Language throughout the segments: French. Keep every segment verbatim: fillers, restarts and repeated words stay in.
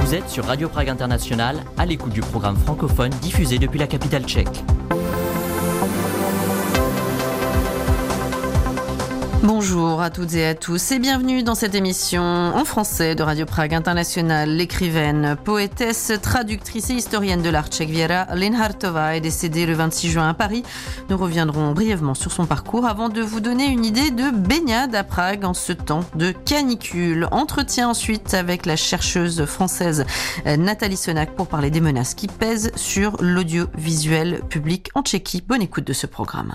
Vous êtes sur Radio Prague International, à l'écoute du programme francophone diffusé depuis la capitale tchèque. Bonjour à toutes et à tous et bienvenue dans cette émission en français de Radio Prague International. L'écrivaine, poétesse, traductrice et historienne de l'art tchèque Věra Linhartová est décédée le vingt-six juin à Paris. Nous reviendrons brièvement sur son parcours avant de vous donner une idée de baignade à Prague en ce temps de canicule. Entretien ensuite avec la chercheuse française Nathalie Sonac pour parler des menaces qui pèsent sur l'audiovisuel public en Tchéquie. Bonne écoute de ce programme.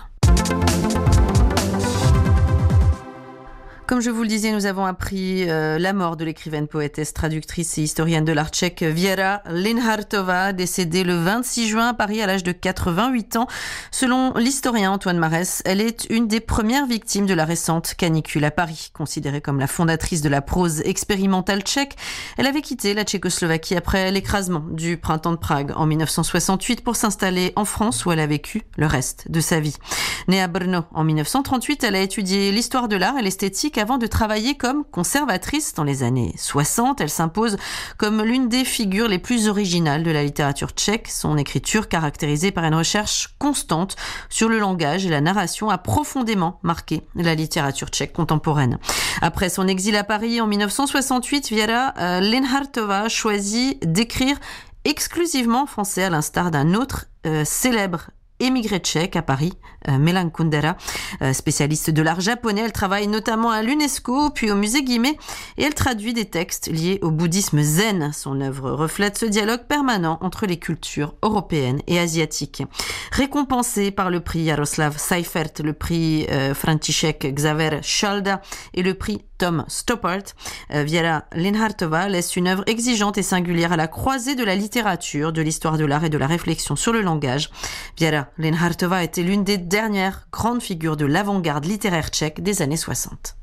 Comme je vous le disais, nous avons appris euh, la mort de l'écrivaine, poétesse, traductrice et historienne de l'art tchèque Věra Linhartová, décédée le vingt-six juin à Paris à l'âge de quatre-vingt-huit ans. Selon l'historien Antoine Marès, elle est une des premières victimes de la récente canicule à Paris. Considérée comme la fondatrice de la prose expérimentale tchèque, elle avait quitté la Tchécoslovaquie après l'écrasement du printemps de Prague en dix-neuf cent soixante-huit pour s'installer en France où elle a vécu le reste de sa vie. Née à Brno en dix-neuf cent trente-huit, elle a étudié l'histoire de l'art et l'esthétique avant de travailler comme conservatrice dans les années soixante. Elle s'impose comme l'une des figures les plus originales de la littérature tchèque. Son écriture, caractérisée par une recherche constante sur le langage et la narration, a profondément marqué la littérature tchèque contemporaine. Après son exil à Paris en dix-neuf cent soixante-huit, Věra euh, Linhartová choisit d'écrire exclusivement en français, à l'instar d'un autre euh, célèbre émigrée tchèque à Paris, euh, Milan Kundera, euh, spécialiste de l'art japonais. Elle travaille notamment à l'UNESCO, puis au musée Guimet, et elle traduit des textes liés au bouddhisme zen. Son œuvre reflète ce dialogue permanent entre les cultures européennes et asiatiques. Récompensée par le prix Jaroslav Seifert, le prix euh, František Xaver Šalda et le prix Tom Stoppard, euh, Věra Linhartová laisse une œuvre exigeante et singulière à la croisée de la littérature, de l'histoire de l'art et de la réflexion sur le langage. Věra Linhartová était l'une des dernières grandes figures de l'avant-garde littéraire tchèque des années soixante.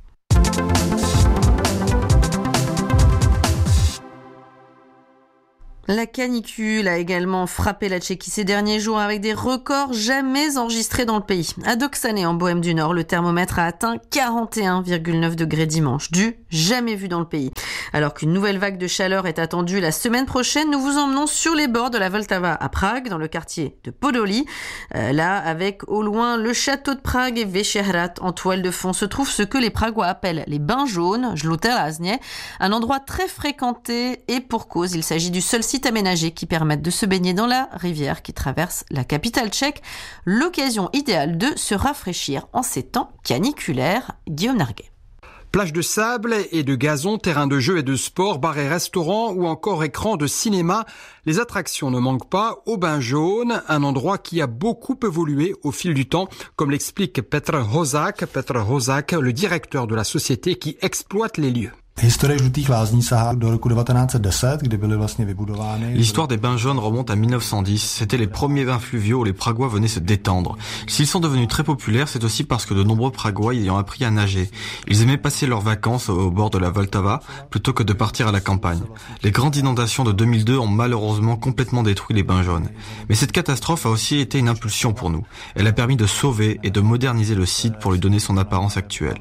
La canicule a également frappé la Tchéquie ces derniers jours avec des records jamais enregistrés dans le pays. À Doksané, en Bohême du Nord, le thermomètre a atteint quarante et un virgule neuf degrés dimanche, du jamais vu dans le pays. Alors qu'une nouvelle vague de chaleur est attendue la semaine prochaine, nous vous emmenons sur les bords de la Vltava à Prague, dans le quartier de Podolí. Euh, là, avec au loin le château de Prague et Vyšehrad, en toile de fond, se trouve ce que les Pragois appellent les bains jaunes, Žluté lázně, un endroit très fréquenté et pour cause. Il s'agit du seul site aménagés qui permettent de se baigner dans la rivière qui traverse la capitale tchèque. L'occasion idéale de se rafraîchir en ces temps caniculaires. Guillaume Narguet. Plage de sable et de gazon, terrain de jeu et de sport, bar et restaurant ou encore écran de cinéma. Les attractions ne manquent pas au Bain Jaune, un endroit qui a beaucoup évolué au fil du temps, comme l'explique Petr Hozák. Petr Hozák, le directeur de la société qui exploite les lieux. L'histoire des bains jaunes remonte à dix-neuf cent dix. C'était les premiers bains fluviaux où les Pragois venaient se détendre. S'ils sont devenus très populaires, c'est aussi parce que de nombreux Pragois y ont appris à nager. Ils aimaient passer leurs vacances au bord de la Vltava plutôt que de partir à la campagne. Les grandes inondations de deux mille deux ont malheureusement complètement détruit les bains jaunes. Mais cette catastrophe a aussi été une impulsion pour nous. Elle a permis de sauver et de moderniser le site pour lui donner son apparence actuelle.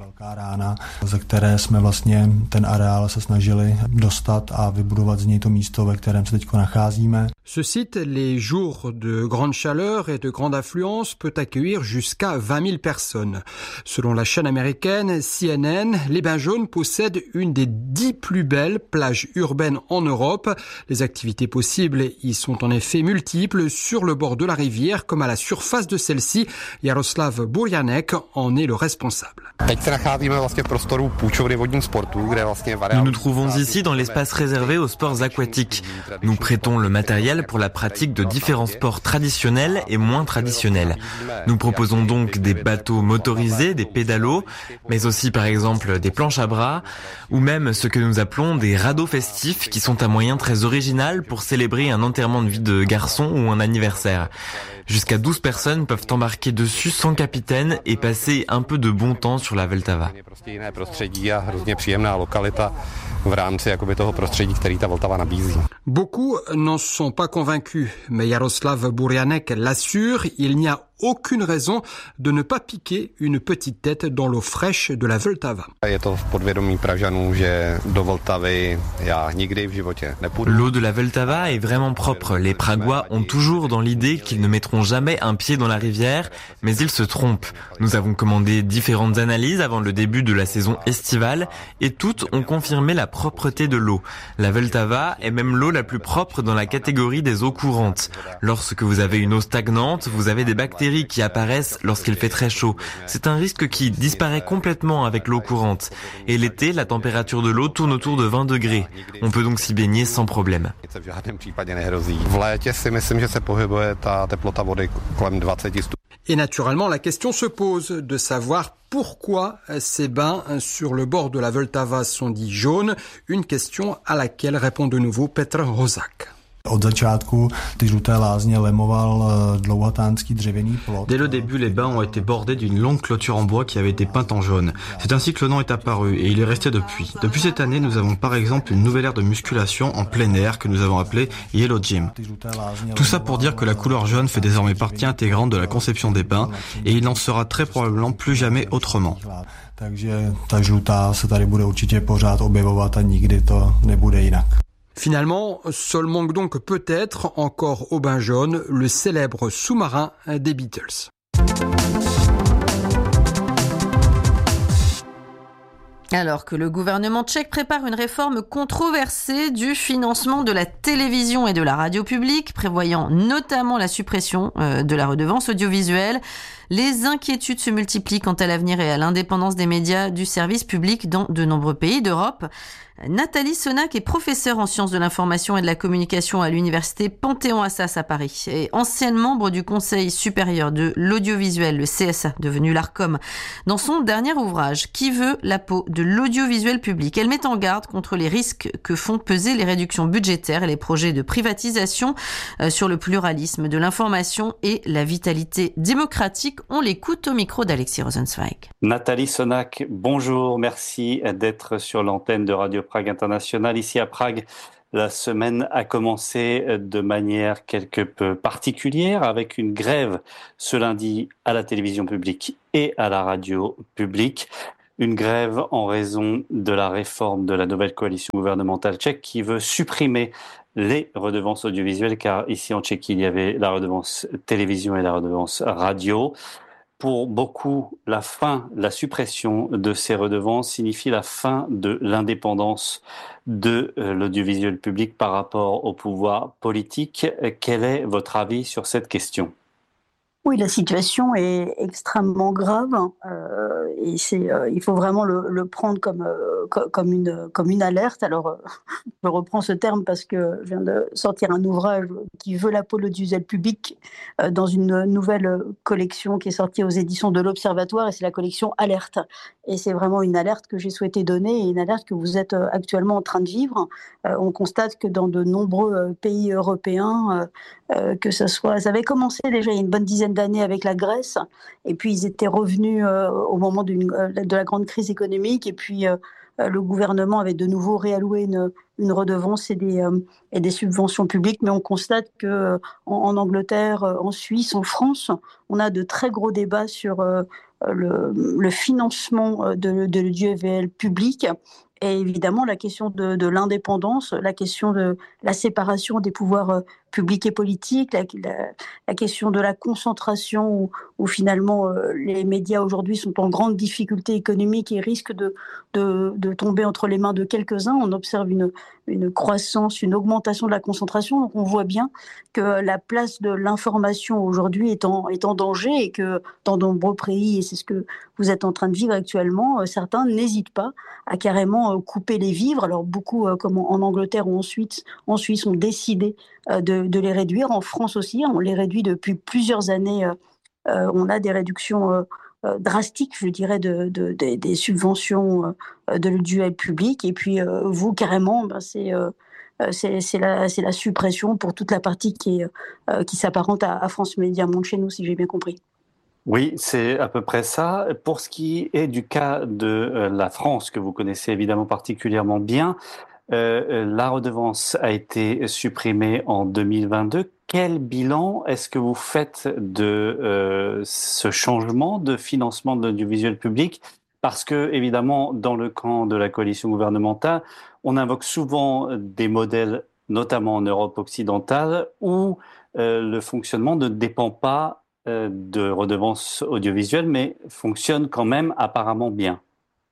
areál se snažili dostat a vybudovat z něj to místo, ve kterém se teď nacházíme. Ce site, les jours de grande chaleur et de grande affluence, peut accueillir jusqu'à vingt mille personnes. Selon la chaîne américaine C N N, les Bains Jaunes possèdent une des dix plus belles plages urbaines en Europe. Les activités possibles y sont en effet multiples sur le bord de la rivière comme à la surface de celle-ci. Jaroslav Burianek en est le responsable. Nous nous trouvons ici dans l'espace réservé aux sports aquatiques. Nous prêtons le matériel pour la pratique de différents sports traditionnels et moins traditionnels. Nous proposons donc des bateaux motorisés, des pédalos, mais aussi par exemple des planches à bras, ou même ce que nous appelons des radeaux festifs qui sont un moyen très original pour célébrer un enterrement de vie de garçon ou un anniversaire. Jusqu'à douze personnes peuvent embarquer dessus sans capitaine et passer un peu de bon temps sur la Vltava. Beaucoup n'en sont pas convaincus, mais Jaroslav Burianek l'assure, il n'y a aucune raison de ne pas piquer une petite tête dans l'eau fraîche de la Vltava. L'eau de la Vltava est vraiment propre. Les Pragois ont toujours dans l'idée qu'ils ne mettront jamais un pied dans la rivière, mais ils se trompent. Nous avons commandé différentes analyses avant le début de la saison estivale et toutes ont confirmé la propreté de l'eau. La Vltava est même l'eau la plus propre dans la catégorie des eaux courantes. Lorsque vous avez une eau stagnante, vous avez des bactéries qui apparaissent lorsqu'il fait très chaud. C'est un risque qui disparaît complètement avec l'eau courante. Et l'été, la température de l'eau tourne autour de vingt degrés. On peut donc s'y baigner sans problème. Et naturellement, la question se pose de savoir pourquoi ces bains sur le bord de la Vltava sont dits jaunes. Une question à laquelle répond de nouveau Petr Hozák. Dès le début, les bains ont été bordés d'une longue clôture en bois qui avait été peinte en jaune. C'est ainsi que le nom est apparu et il est resté depuis. Depuis cette année, nous avons par exemple une nouvelle aire de musculation en plein air que nous avons appelée Yellow Gym. Tout ça pour dire que la couleur jaune fait désormais partie intégrante de la conception des bains et il n'en sera très probablement plus jamais autrement. Finalement, seul manque donc peut-être encore au bain jaune le célèbre sous-marin des Beatles. Alors que le gouvernement tchèque prépare une réforme controversée du financement de la télévision et de la radio publique, prévoyant notamment la suppression euh, de la redevance audiovisuelle, les inquiétudes se multiplient quant à l'avenir et à l'indépendance des médias du service public dans de nombreux pays d'Europe. Nathalie Sonac est professeure en sciences de l'information et de la communication à l'université Panthéon-Assas à Paris et ancienne membre du Conseil supérieur de l'audiovisuel, le C S A, devenu l'Arcom. Dans son dernier ouvrage, Qui veut la peau de l'audiovisuel public, elle met en garde contre les risques que font peser les réductions budgétaires et les projets de privatisation sur le pluralisme de l'information et la vitalité démocratique. On l'écoute au micro d'Alexis Rosenzweig. Nathalie Sonac, bonjour, merci d'être sur l'antenne de Radio Prague International. Ici à Prague, la semaine a commencé de manière quelque peu particulière avec une grève ce lundi à la télévision publique et à la radio publique. Une grève en raison de la réforme de la nouvelle coalition gouvernementale tchèque qui veut supprimer les redevances audiovisuelles, car ici en Tchéquie, il y avait la redevance télévision et la redevance radio. Pour beaucoup, la fin, la suppression de ces redevances signifie la fin de l'indépendance de l'audiovisuel public par rapport au pouvoir politique. Quel est votre avis sur cette question ? Oui, la situation est extrêmement grave euh, et c'est, euh, il faut vraiment le, le prendre comme, euh, comme, une, comme une alerte. Alors, euh, je reprends ce terme parce que je viens de sortir un ouvrage qui veut la peau de l'audiovisuel public euh, dans une nouvelle collection qui est sortie aux éditions de l'Observatoire et c'est la collection Alerte. Et c'est vraiment une alerte que j'ai souhaité donner et une alerte que vous êtes actuellement en train de vivre. Euh, on constate que dans de nombreux pays européens, euh, euh, que ça soit, ça avait commencé déjà il y a une bonne dizaine d'années avec la Grèce, et puis ils étaient revenus euh, au moment d'une, euh, de la grande crise économique, et puis euh, le gouvernement avait de nouveau réalloué une, une redevance et des, euh, et des subventions publiques, mais on constate que euh, en, en Angleterre, euh, en Suisse, en France, on a de très gros débats sur euh, le, le financement de, de l'audiovisuel public. Et évidemment, la question de, de l'indépendance, la question de la séparation des pouvoirs euh, publics et politiques, la, la, la question de la concentration où, où finalement euh, les médias aujourd'hui sont en grande difficulté économique et risquent de, de, de tomber entre les mains de quelques-uns. On observe une, une croissance, une augmentation de la concentration. Donc on voit bien que la place de l'information aujourd'hui est en, est en danger et que dans de nombreux pays, et c'est ce que vous êtes en train de vivre actuellement, euh, certains n'hésitent pas à carrément couper les vivres. Alors beaucoup, euh, comme en Angleterre ou en Suisse, en Suisse ont décidé euh, de, de les réduire. En France aussi, on les réduit depuis plusieurs années. Euh, euh, on a des réductions euh, euh, drastiques, je dirais, de, de, de, des subventions euh, de l'audiovisuel public. Et puis euh, vous, carrément, ben, c'est, euh, c'est, c'est, la, c'est la suppression pour toute la partie qui, est, euh, qui s'apparente à, à France Média Monde chez nous, si j'ai bien compris. Oui, c'est à peu près ça. Pour ce qui est du cas de euh, la France, que vous connaissez évidemment particulièrement bien, euh, la redevance a été supprimée en deux mille vingt-deux. quel bilan est-ce que vous faites de euh, ce changement de financement de l'audiovisuel public? Parce que, évidemment, dans le camp de la coalition gouvernementale, on invoque souvent des modèles, notamment en Europe occidentale, où euh, le fonctionnement ne dépend pas euh, de redevances audiovisuelles, mais fonctionne quand même apparemment bien.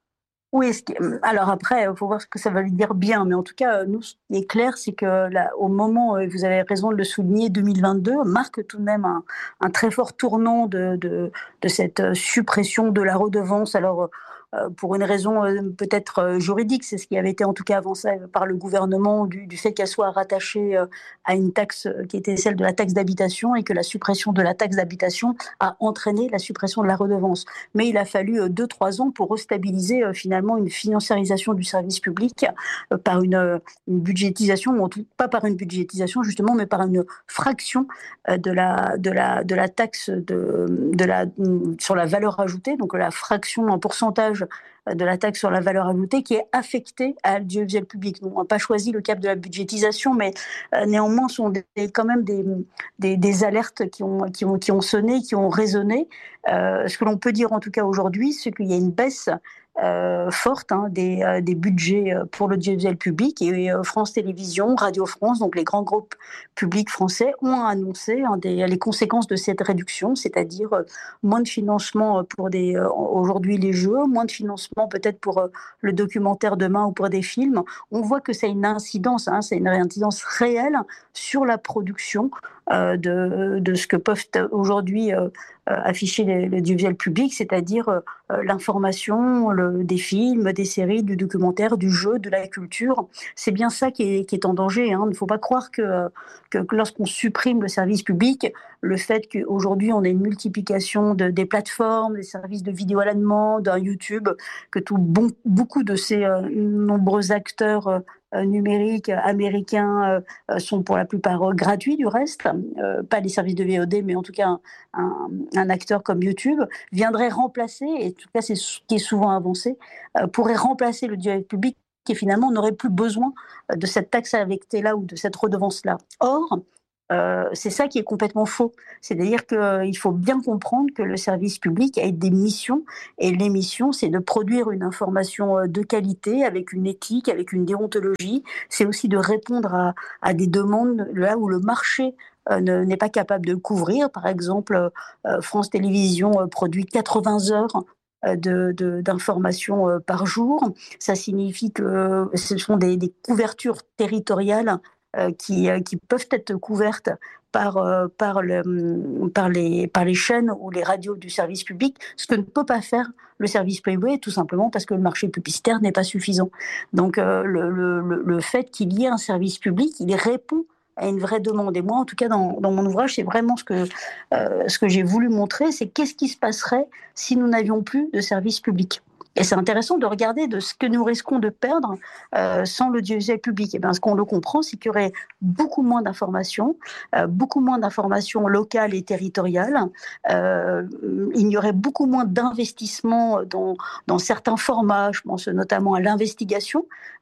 Oui, ce qui- alors après, il faut voir ce que ça va lui dire bien, mais en tout cas, nous, ce qui est clair, c'est que là, au moment, euh, vous avez raison de le souligner, deux mille vingt-deux marque tout de même un, un très fort tournant de, de, de cette euh, suppression de la redevance. Alors, euh, pour une raison euh, peut-être euh, juridique, c'est ce qui avait été en tout cas avancé par le gouvernement, du, du fait qu'elle soit rattachée euh, à une taxe euh, qui était celle de la taxe d'habitation, et que la suppression de la taxe d'habitation a entraîné la suppression de la redevance. Mais il a fallu euh, deux, trois ans pour restabiliser euh, finalement une financiarisation du service public euh, par une, euh, une budgétisation, ou en tout, pas par une budgétisation justement, mais par une fraction euh, de, la, de, la, de la taxe de, de la, sur la valeur ajoutée, donc la fraction, un pourcentage de la taxe sur la valeur ajoutée qui est affectée à l'audiovisuel public. Nous, on n'a pas choisi le cap de la budgétisation, mais euh, néanmoins, ce sont des, quand même des, des, des alertes qui ont, qui, ont, qui ont sonné, qui ont résonné. Euh, ce que l'on peut dire en tout cas aujourd'hui, c'est qu'il y a une baisse Euh, forte hein, des, euh, des budgets pour l'audiovisuel public, et euh, France Télévisions, Radio France, donc les grands groupes publics français ont annoncé hein, des, les conséquences de cette réduction, c'est-à-dire euh, moins de financement pour des, euh, aujourd'hui les jeux, moins de financement peut-être pour euh, le documentaire demain ou pour des films. On voit que c'est une incidence, hein, c'est une incidence réelle sur la production euh, de, de ce que peuvent aujourd'hui euh, afficher l'audiovisuel public, c'est-à-dire euh, l'information, le, des films, des séries, du documentaire, du jeu, de la culture. C'est bien ça qui est, qui est en danger. Hein. Il ne faut pas croire que, que, que lorsqu'on supprime le service public, le fait qu'aujourd'hui on ait une multiplication de, des plateformes, des services de vidéo à la demande, d'un YouTube, que tout, bon, beaucoup de ces euh, nombreux acteurs euh, numériques américains euh, sont pour la plupart euh, gratuits du reste, euh, pas les services de V O D, mais en tout cas un, un, un acteur comme YouTube viendrait remplacer, et en tout cas c'est ce qui est souvent avancé, euh, pourrait remplacer le dialogue public, qui finalement n'aurait plus besoin de cette taxe affectée-là ou de cette redevance-là. Or, Euh, c'est ça qui est complètement faux. C'est-à-dire qu'il euh, faut bien comprendre que le service public a des missions, et les missions, c'est de produire une information de qualité, avec une éthique, avec une déontologie. C'est aussi de répondre à, à des demandes là où le marché euh, ne, n'est pas capable de couvrir. Par exemple, euh, France Télévisions euh, produit quatre-vingts heures De, de, d'informations euh, par jour. Ça signifie que euh, ce sont des, des couvertures territoriales euh, qui, euh, qui peuvent être couvertes par, euh, par, le, par, les, par les chaînes ou les radios du service public, ce que ne peut pas faire le service privé, tout simplement parce que le marché publicitaire n'est pas suffisant. Donc euh, le, le, le fait qu'il y ait un service public, il répond à une vraie demande. Et moi, en tout cas, dans, dans mon ouvrage, c'est vraiment ce que, euh, ce que j'ai voulu montrer, c'est qu'est-ce qui se passerait si nous n'avions plus de service public. Et c'est intéressant de regarder de ce que nous risquons de perdre euh, sans l'audiovisuel public. Et bien, ce qu'on le comprend, c'est qu'il y aurait beaucoup moins d'informations, euh, beaucoup moins d'informations locales et territoriales. Euh, il y aurait beaucoup moins d'investissements dans, dans certains formats, je pense notamment à l'investigation.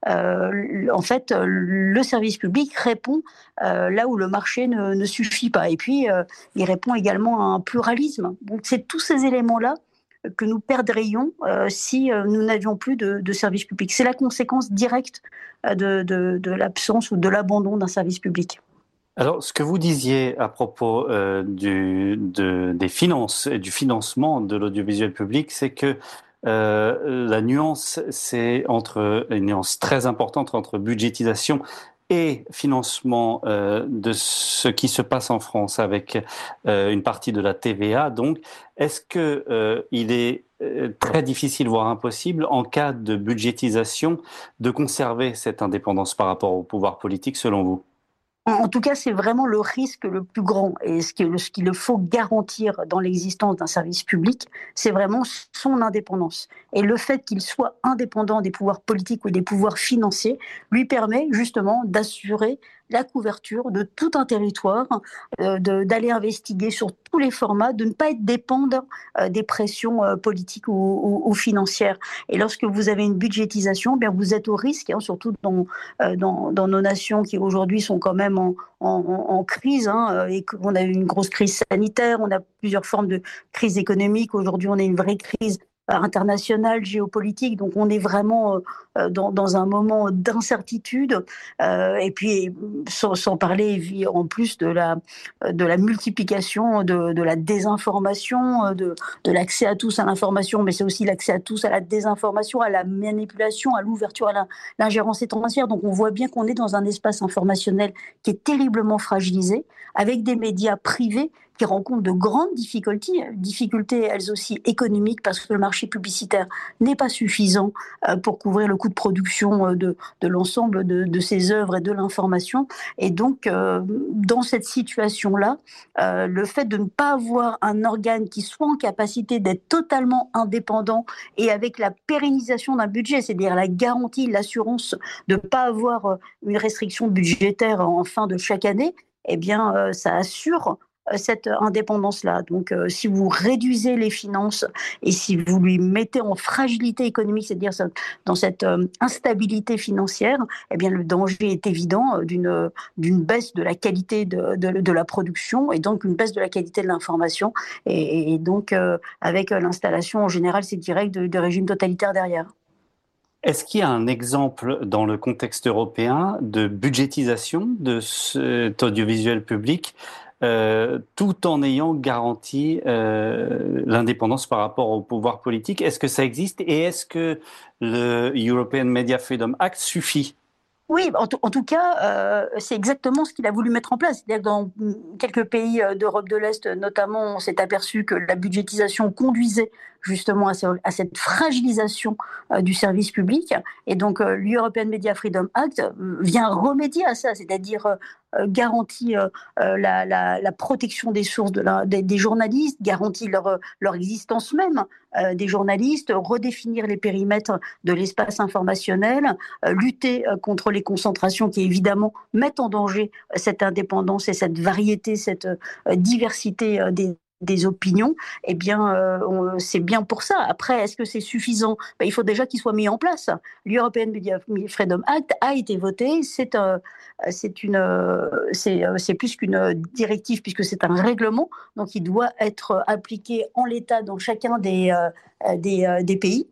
Euh, en fait, le service public répond euh, là où le marché ne, ne suffit pas. Et puis, euh, il répond également à un pluralisme. Donc, c'est tous ces éléments-là que nous perdrions euh, si euh, nous n'avions plus de, de service public. C'est la conséquence directe euh, de, de, de l'absence ou de l'abandon d'un service public. Alors, ce que vous disiez à propos euh, du, de, des finances et du financement de l'audiovisuel public, c'est que euh, la nuance, c'est entre une nuance très importante entre budgétisation et financement euh, de ce qui se passe en France avec euh, une partie de la T V A. Donc, est-ce que euh, il est euh, très difficile, voire impossible, en cas de budgétisation, de conserver cette indépendance par rapport au pouvoir politique, selon vous ? En tout cas, c'est vraiment le risque le plus grand. Et ce qu'il ce qu'il faut garantir dans l'existence d'un service public, c'est vraiment son indépendance. Et le fait qu'il soit indépendant des pouvoirs politiques ou des pouvoirs financiers lui permet justement d'assurer la couverture de tout un territoire, euh, de, d'aller investiguer sur tous les formats, de ne pas être dépendant euh, des pressions euh, politiques ou, ou, ou financières. Et lorsque vous avez une budgétisation, bien vous êtes au risque, hein, surtout dans, euh, dans, dans nos nations qui aujourd'hui sont quand même même en, en, en crise, hein, et qu'on a eu une grosse crise sanitaire, on a plusieurs formes de crise économique. Aujourd'hui, on a une vraie crise internationale, géopolitique, donc on est vraiment euh, dans, dans un moment d'incertitude, euh, et puis sans, sans parler en plus de la, de la multiplication de, de la désinformation, de, de l'accès à tous à l'information, mais c'est aussi l'accès à tous à la désinformation, à la manipulation, à l'ouverture à la, l'ingérence étrangère. Donc on voit bien qu'on est dans un espace informationnel qui est terriblement fragilisé, avec des médias privés qui rencontrent de grandes difficultés, difficultés elles aussi économiques, parce que le marché publicitaire n'est pas suffisant pour couvrir le coût de production de, de l'ensemble de, de ces œuvres et de l'information. Et donc, euh, dans cette situation-là, euh, le fait de ne pas avoir un organe qui soit en capacité d'être totalement indépendant et avec la pérennisation d'un budget, c'est-à-dire la garantie, l'assurance de ne pas avoir une restriction budgétaire en fin de chaque année, eh bien, euh, ça assure cette indépendance-là. Donc, euh, si vous réduisez les finances et si vous lui mettez en fragilité économique, c'est-à-dire dans cette euh, instabilité financière, eh bien, le danger est évident d'une, d'une baisse de la qualité de, de, de la production et donc une baisse de la qualité de l'information. Et, et donc, euh, avec l'installation, en général, c'est direct de, de régimes totalitaires derrière. Est-ce qu'il y a un exemple dans le contexte européen de budgétisation de cet audiovisuel public Euh, tout en ayant garanti euh, l'indépendance par rapport au pouvoir politique? Est-ce que ça existe et est-ce que le European Media Freedom Act suffit? Oui, en, t- en tout cas, euh, c'est exactement ce qu'il a voulu mettre en place. C'est-à-dire que dans quelques pays d'Europe de l'Est, notamment, on s'est aperçu que la budgétisation conduisait justement à, ce, à cette fragilisation euh, du service public. Et donc, euh, l'European Media Freedom Act vient remédier à ça, c'est-à-dire euh, garantit euh, la, la, la protection des sources de la, des, des journalistes, garantit leur, leur existence même euh, des journalistes, redéfinir les périmètres de l'espace informationnel, euh, lutter euh, contre les concentrations qui évidemment mettent en danger cette indépendance et cette variété, cette euh, diversité euh, des des opinions, eh bien, euh, on, c'est bien pour ça. Après, est-ce que c'est suffisant? Ben, il faut déjà qu'il soit mis en place. L'European Media Freedom Act a été voté. C'est, euh, c'est, une, euh, c'est, c'est plus qu'une directive puisque c'est un règlement. Donc, il doit être appliqué en l'état dans chacun des, euh, des, euh, des pays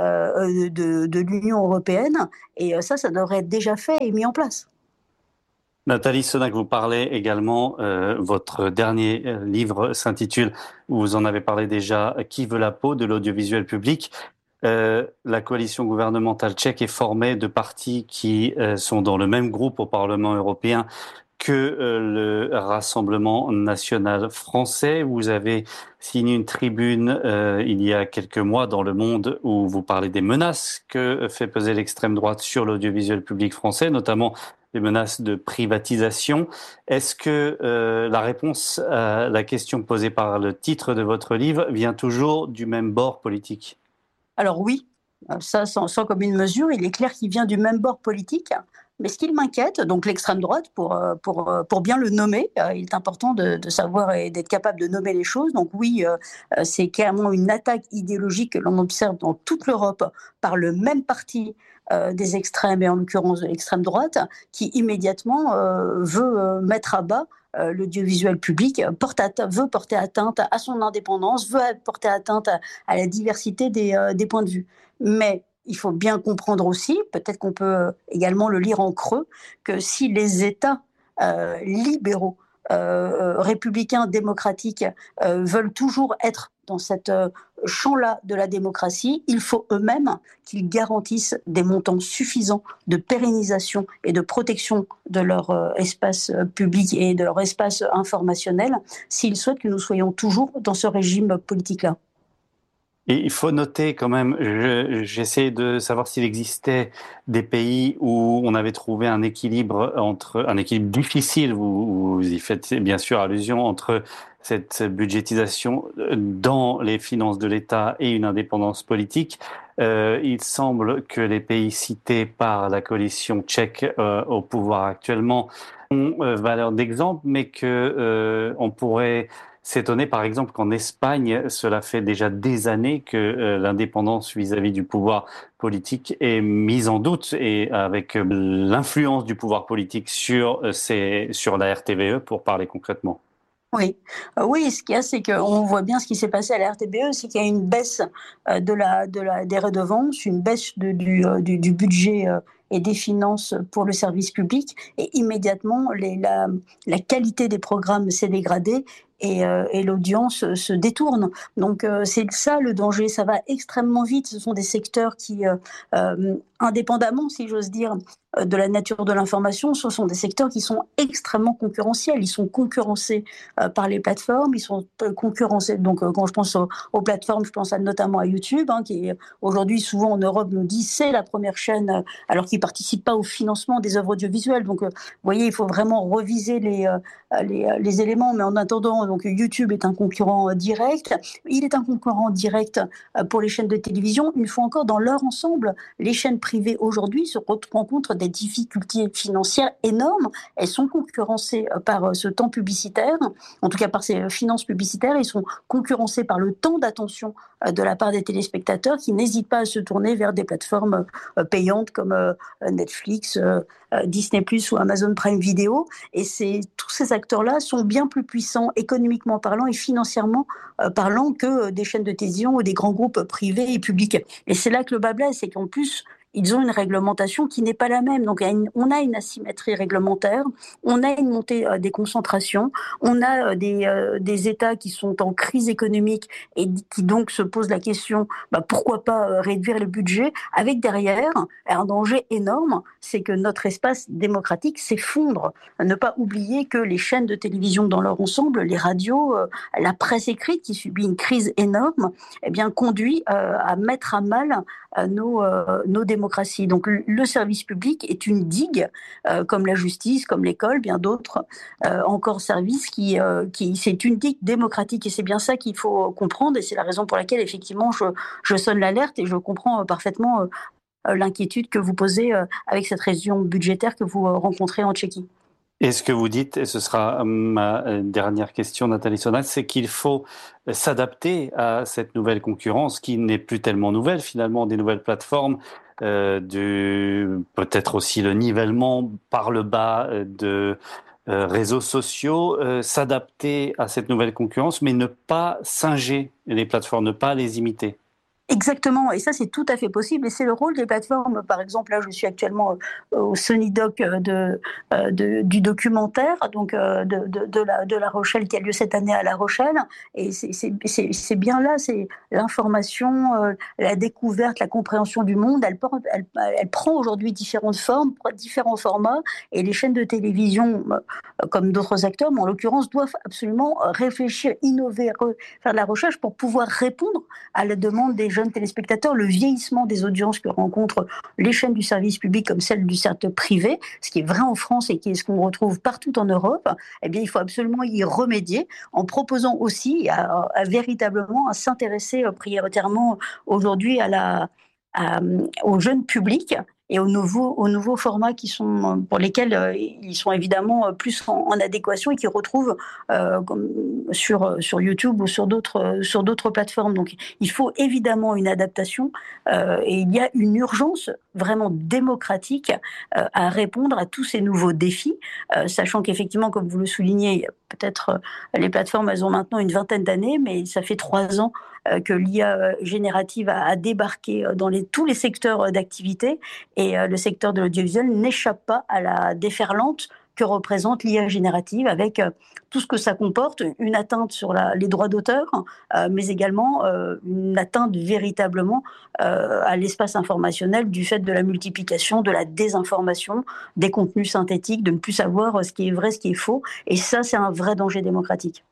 euh, de, de l'Union européenne. Et ça, ça devrait être déjà fait et mis en place. Nathalie Sonac, vous parlez également, euh, votre dernier livre s'intitule, vous en avez parlé déjà, Qui veut la peau de l'audiovisuel public. Euh, la coalition gouvernementale tchèque est formée de partis qui euh, sont dans le même groupe au Parlement européen que euh, le Rassemblement national français. Vous avez signé une tribune euh, il y a quelques mois dans Le Monde où vous parlez des menaces que fait peser l'extrême droite sur l'audiovisuel public français, notamment les menaces de privatisation. Est-ce que euh, la réponse à la question posée par le titre de votre livre vient toujours du même bord politique? Alors oui, ça sans, sans commune mesure, il est clair qu'il vient du même bord politique. Mais ce qui m'inquiète, donc l'extrême droite, pour, pour, pour bien le nommer, il est important de, de savoir et d'être capable de nommer les choses. Donc oui, c'est clairement une attaque idéologique que l'on observe dans toute l'Europe par le même parti euh, des extrêmes, et en l'occurrence de l'extrême droite, qui immédiatement euh, veut euh, mettre à bas euh, l'audiovisuel public, porte atte- veut porter atteinte à son indépendance, veut porter atteinte à, à la diversité des, euh, des points de vue. Mais il faut bien comprendre aussi, peut-être qu'on peut également le lire en creux, que si les États euh, libéraux, euh, républicains, démocratiques euh, veulent toujours être dans cette euh, champ-là de la démocratie, il faut eux-mêmes qu'ils garantissent des montants suffisants de pérennisation et de protection de leur euh, espace public et de leur espace informationnel s'ils souhaitent que nous soyons toujours dans ce régime politique-là. Et il faut noter quand même, je, j'essaie de savoir s'il existait des pays où on avait trouvé un équilibre entre, un équilibre difficile, vous, vous y faites bien sûr allusion, entre cette budgétisation dans les finances de l'État et une indépendance politique. Euh, il semble que les pays cités par la coalition tchèque euh, au pouvoir actuellement ont euh, valeur d'exemple, mais que euh, on pourrait s'étonner par exemple qu'en Espagne, cela fait déjà des années que euh, l'indépendance vis-à-vis du pouvoir politique est mise en doute, et avec euh, l'influence du pouvoir politique sur, euh, ces, sur la R T B E, pour parler concrètement. Oui, euh, oui, ce qu'il y a, c'est qu'on voit bien ce qui s'est passé à la R T B E, c'est qu'il y a une baisse euh, de la, de la, des redevances, une baisse de, du, euh, du, du budget euh, et des finances pour le service public, et immédiatement, les, la, la qualité des programmes s'est dégradée, et, euh, et l'audience se détourne. Donc euh, c'est ça le danger, ça va extrêmement vite. Ce sont des secteurs qui, euh, euh, indépendamment, si j'ose dire, de la nature de l'information, ce sont des secteurs qui sont extrêmement concurrentiels. Ils sont concurrencés euh, par les plateformes, ils sont euh, concurrencés. Donc euh, quand je pense aux, aux plateformes, je pense à, notamment à YouTube, hein, qui aujourd'hui souvent en Europe nous dit c'est la première chaîne, euh, alors qu'ils ne participent pas au financement des œuvres audiovisuelles. Donc euh, vous voyez, il faut vraiment reviser les, euh, les, les éléments. Mais en attendant, donc YouTube est un concurrent direct. Il est un concurrent direct pour les chaînes de télévision. Une fois encore, dans leur ensemble, les chaînes privées aujourd'hui se rencontrent des difficultés financières énormes. Elles sont concurrencées par ce temps publicitaire, en tout cas par ces finances publicitaires. Ils sont concurrencés par le temps d'attention de la part des téléspectateurs qui n'hésitent pas à se tourner vers des plateformes payantes comme Netflix, Disney plus, ou Amazon Prime Video. Et c'est, tous ces acteurs-là sont bien plus puissants économiquement parlant et financièrement parlant que des chaînes de télévision ou des grands groupes privés et publics. Et c'est là que le bas blesse, c'est qu'en plus, ils ont une réglementation qui n'est pas la même. Donc, on a une asymétrie réglementaire, on a une montée euh, des concentrations, on a euh, des, euh, des États qui sont en crise économique et qui donc se posent la question, bah, pourquoi pas euh, réduire les budgets, avec derrière un danger énorme, c'est que notre espace démocratique s'effondre. Ne pas oublier que les chaînes de télévision dans leur ensemble, les radios, euh, la presse écrite qui subit une crise énorme, eh bien, conduit euh, à mettre à mal euh, nos, euh, nos démocraties. Démocratie. Donc le service public est une digue, euh, comme la justice, comme l'école, bien d'autres euh, encore services qui, euh, qui c'est une digue démocratique, et c'est bien ça qu'il faut comprendre, et c'est la raison pour laquelle effectivement je, je sonne l'alerte, et je comprends parfaitement euh, l'inquiétude que vous posez euh, avec cette région budgétaire que vous euh, rencontrez en Tchéquie. Et ce que vous dites, et ce sera ma dernière question, Nathalie Sonat, c'est qu'il faut s'adapter à cette nouvelle concurrence qui n'est plus tellement nouvelle finalement, des nouvelles plateformes, euh, du, peut-être aussi le nivellement par le bas de euh, réseaux sociaux, euh, s'adapter à cette nouvelle concurrence, mais ne pas singer les plateformes, ne pas les imiter. Exactement, et ça c'est tout à fait possible, et c'est le rôle des plateformes. Par exemple, là je suis actuellement au Sony Doc de, de, du documentaire, donc de, de, de, la, de La Rochelle, qui a lieu cette année à La Rochelle, et c'est, c'est, c'est, c'est bien là, c'est l'information, la découverte, la compréhension du monde, elle, porte, elle, elle prend aujourd'hui différentes formes, différents formats, et les chaînes de télévision, comme d'autres acteurs, mais en l'occurrence, doivent absolument réfléchir, innover, faire de la recherche pour pouvoir répondre à la demande des jeunes téléspectateurs, le vieillissement des audiences que rencontrent les chaînes du service public comme celles du secteur privé, ce qui est vrai en France et qui est ce qu'on retrouve partout en Europe. Eh bien, il faut absolument y remédier en proposant aussi à, à véritablement à s'intéresser prioritairement aujourd'hui à la, à, aux jeunes publics et aux nouveaux, aux nouveaux formats qui sont, pour lesquels euh, ils sont évidemment plus en, en adéquation et qui retrouvent euh, sur, sur YouTube ou sur d'autres, sur d'autres plateformes. Donc il faut évidemment une adaptation euh, et il y a une urgence vraiment démocratique euh, à répondre à tous ces nouveaux défis, euh, sachant qu'effectivement, comme vous le soulignez, peut-être euh, les plateformes, elles ont maintenant une vingtaine d'années, mais ça fait trois ans euh, que l'I A générative a, a débarqué dans les, tous les secteurs d'activité, et euh, le secteur de l'audiovisuel n'échappe pas à la déferlante que représente l'I A générative, avec euh, tout ce que ça comporte, une atteinte sur la, les droits d'auteur, euh, mais également euh, une atteinte véritablement euh, à l'espace informationnel du fait de la multiplication, de la désinformation, des contenus synthétiques, de ne plus savoir ce qui est vrai, ce qui est faux, et ça c'est un vrai danger démocratique.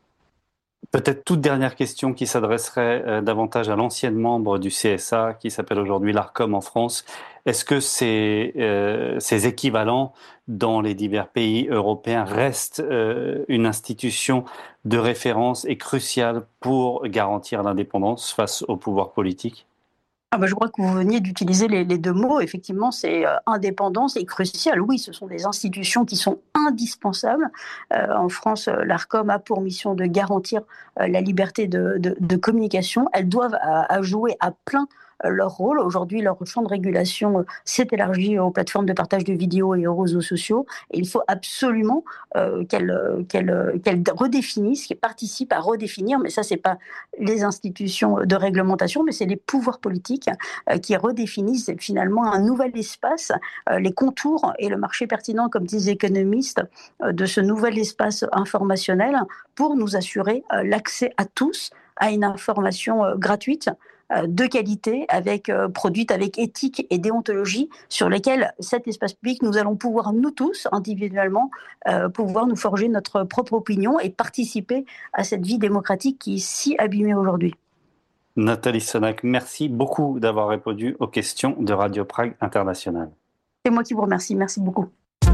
Peut-être toute dernière question qui s'adresserait euh, davantage à l'ancienne membre du C S A, qui s'appelle aujourd'hui l'Arcom en France. Est-ce que ces, euh, ces équivalents dans les divers pays européens restent euh, une institution de référence et cruciale pour garantir l'indépendance face au pouvoir politique ? Ah bah je crois que vous veniez d'utiliser les, les deux mots. Effectivement, c'est euh, indépendance et crucial. Oui, ce sont des institutions qui sont indispensable. Euh, en France, l'Arcom a pour mission de garantir euh, la liberté de, de, de communication. Elles doivent à, à jouer à plein leur rôle. Aujourd'hui, leur champ de régulation s'est élargi aux plateformes de partage de vidéos et aux réseaux sociaux. Et il faut absolument euh, qu'elles qu'elles, qu'elles redéfinissent, qu'elles participent à redéfinir, mais ça, c'est pas les institutions de réglementation, mais c'est les pouvoirs politiques euh, qui redéfinissent finalement un nouvel espace, euh, les contours et le marché pertinent, comme disent les économistes, euh, de ce nouvel espace informationnel pour nous assurer euh, l'accès à tous à une information euh, gratuite, de qualité, avec, euh, produite avec éthique et déontologie, sur lesquelles cet espace public, nous allons pouvoir, nous tous, individuellement, euh, pouvoir nous forger notre propre opinion et participer à cette vie démocratique qui est si abîmée aujourd'hui. Nathalie Sonac, merci beaucoup d'avoir répondu aux questions de Radio Prague International. C'est moi qui vous remercie, merci beaucoup.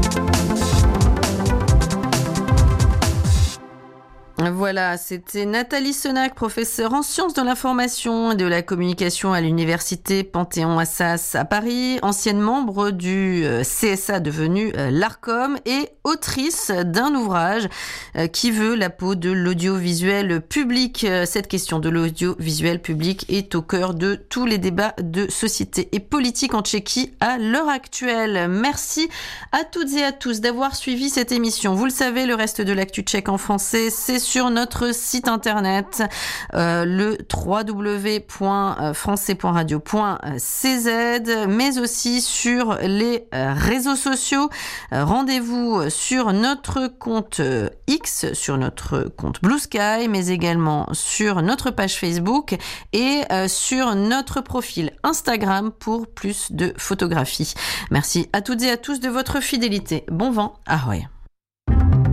Voilà, c'était Nathalie Sonac, professeure en sciences de l'information et de la communication à l'université Panthéon-Assas à Paris, ancienne membre du C S A devenu l'Arcom et autrice d'un ouvrage qui veut la peau de l'audiovisuel public. Cette question de l'audiovisuel public est au cœur de tous les débats de société et politique en Tchéquie à l'heure actuelle. Merci à toutes et à tous d'avoir suivi cette émission. Vous le savez, le reste de l'actu tchèque en français, c'est sur notre site internet, euh, le w w w point français point radio point c z, mais aussi sur les euh, réseaux sociaux. Euh, rendez-vous sur notre compte euh, X, sur notre compte Blue Sky, mais également sur notre page Facebook et euh, sur notre profil Instagram pour plus de photographies. Merci à toutes et à tous de votre fidélité. Bon vent, ahoy!